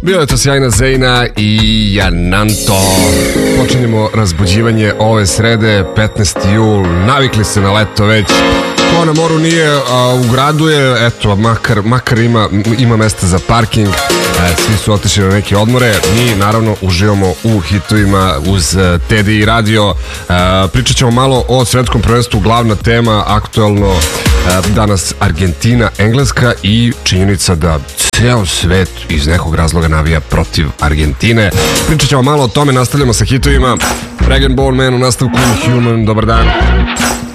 Bio je to sjajna Zejna i Jananto. Počinjemo razbuđivanje ove srede, 15. jul. Navikli se na leto već. Ko na moru nije, a u gradu je, eto, makar ima mesta za parking. Svi su otišli na neke odmore. Mi naravno uživamo u hitovima uz TDI radio. Pričat ćemo malo o svetskom prvenstvu. Glavna tema, aktualno danas Argentina, Engleska i činjenica da ceo svet iz nekog razloga navija protiv Argentine. Pričat ćemo malo o tome, nastavljamo sa hitovima. Rag & Bone Man u nastavku, Human, dobar dan.